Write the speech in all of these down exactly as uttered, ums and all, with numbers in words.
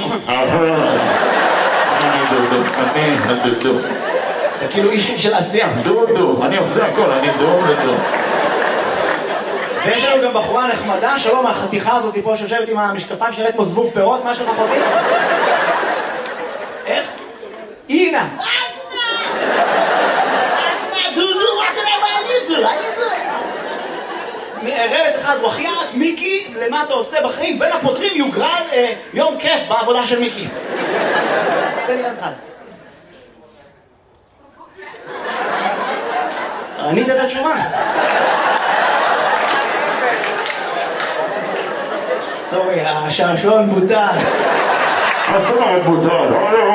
אני דודו, אני הדודו. אתה כאילו איש של עשייה. דודו, אני עושה הכל, אני דודו. ויש לנו גם בחורה נחמדה, שלא מהחתיכה הזאת פה שיושבת עם המשקפיים שנראית כמו זבוב פירות, מה שלך אחותי? איך? אינה! דודו, מה תראה מה אני דודו? רמז אחד, וחיית מיקי, למה אתה עושה בחיים? בין הפותרים יוגרל יום כיף בעבודה של מיקי. תן לי רמז אחד. ענית את התשובה. סורי, השעשועון בוטל. הסמרת בוטל.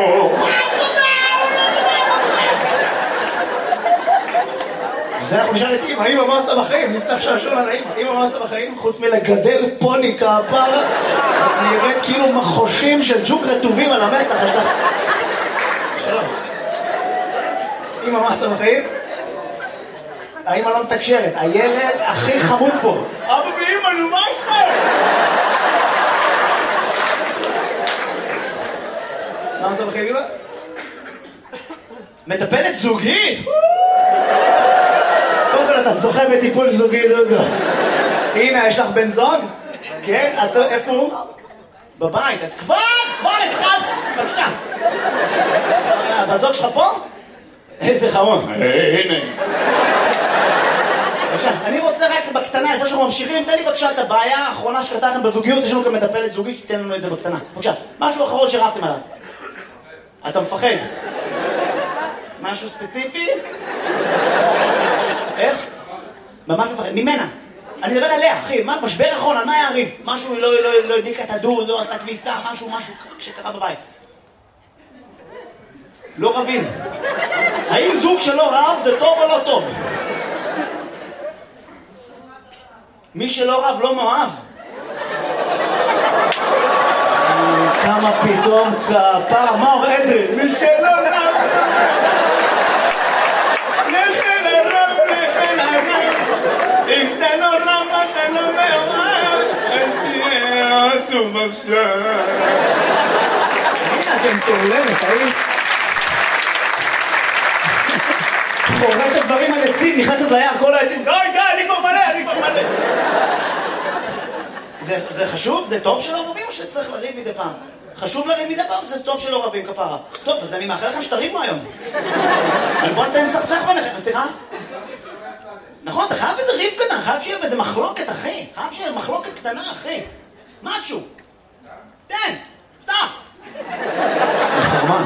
זה אנחנו נשאל את אמא, אמא מה עושה בחיים? נפתח שעשועון על האמא. אמא מה עושה בחיים? חוץ מלגדל פוני כפרה, נראית כאילו מחושים של ג'וק רטובים על המצח. יש לך... שלום. אמא מה עושה בחיים? האמא לא מתקשרת, הילד הכי חמוד פה. אבא ואמא, נו מה איתכם? מה עושה בחיים אמא? מטפלת זוגית? קודם כל אתה זוכה בטיפול זוגי, דודו. הנה, יש לך בן זוג? כן? איפה הוא? בבית. את כבר, כבר התחלת. בבקשה. בזוג שלך פה? איזה חמוד. הנה. בבקשה, אני רוצה רק בקטנה, לפני שאנחנו ממשיכים, תן לי בבקשה את הבעיה האחרונה שקרתה לכם בזוגיות, יש לנו כאן מטפלת זוגית, שתיתן לנו את זה בקטנה. בבקשה, משהו אחרון שרבתם עליו. אתה מפחד? משהו ספציפי? איך? ממש מפחד, ממנה. אני מדבר עליה, אחי, משבר אחרון, על מה היה הריב? משהו לא הדליקה את הדוד, לא עשתה כביסה, משהו, משהו שקרה בבית. לא רבים. האם זוג שלא רב זה טוב או לא טוב? מי שלא רב לא מאוהב. כמה פתאום כפרה, מה אומר אדרי? מי שלא רב לכן הרב, לכן הרב, אם אתה לא רב אתה לא מאוהב, אל תהיה עצוב עכשיו. הנה אתם תעולמת, האם? חורת הדברים על עצים, נכנסת ליער כל העצים, די, די, אני כבר מלא, אני כבר מלא. זה, זה חשוב? זה טוב שלא רבים או שצריך לריב מדי פעם? חשוב לריב מדי פעם, זה טוב שלא רבים כפרה. טוב, אז אני מאחל לכם שתריבו היום. אני בוא נתן סכסך ביניכם, סליחה? נכון, אתה חייב איזה ריב קטן, חייב שיהיה איזה מחלוקת, אחי. חייב שיהיה מחלוקת קטנה, אחי. משהו. תן, פתח. נחמה.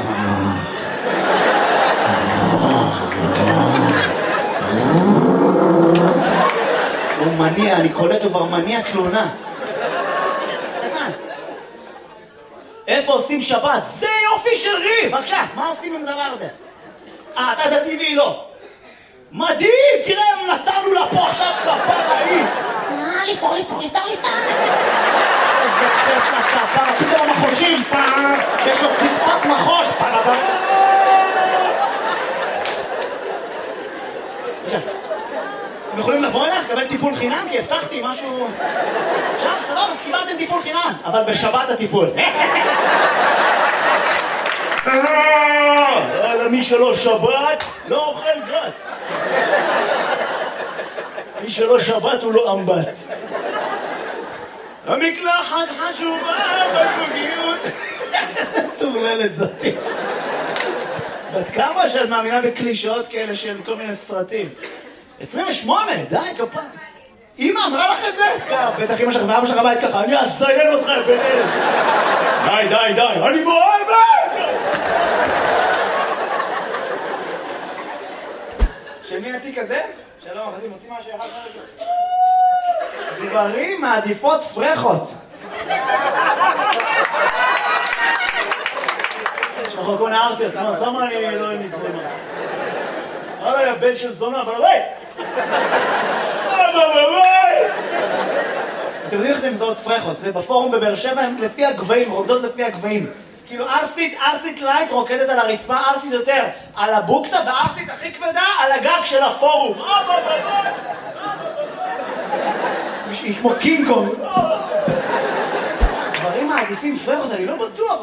הוא מניע, אני קולט, הוא כבר מניע תלונה. קטן. איפה עושים שבת? זה יופי של ריב! בבקשה, מה עושים עם הדבר הזה? אה, אתה דתי והיא לא. מדהים! תראה, נתנו לה פה עכשיו כפרה היא. אה, לפתור, לפתור, לפתור, לפתור. איזה כיף לכפרה, פתאום המחושים, פעם, יש לו ציפת מחוש, פעם. אתם יכולים לבוא אליך, לקבל טיפול חינם, כי הבטחתי משהו... עכשיו, סבבה, קיבלתם טיפול חינם, אבל בשבת הטיפול. מי שלא שבת, לא אוכל גת. מי שלא שבת הוא לא אמבט. המקלחת חשובה בזוגיות. תורללת זאתי. בת כמה שאת מאמינה בקלישאות כאלה של כל מיני סרטים? עשרים ושמונה, די, כפה. אמא אמרה לך את זה? בטח אמא שלך ואבא שלך בית ככה, אני אזיין אותך ביניהם. די, די, די, אני מאוהבת! של מי התיק הזה? שלום, אחרי מוציא משהו אחד רגע. גברים מעדיפות פרחות. שאנחנו קוראים הארסיות, למה אני לא נזרמה? אוי, הבן של זונה, אבל וואי! וואי, וואי, וואי! אתם יודעים איך אתם מזהות פרחות? זה בפורום בבאר שבע, הם לפי הגבהים, רוקדות לפי הגבהים. כאילו ארסית, ארסית לייט רוקדת על הרצפה, ארסית יותר על הבוקסה, וארסית הכי כבדה על הגג של הפורום. היא כמו קינג קונג. גברים מעדיפים פרחות, אני לא בטוח.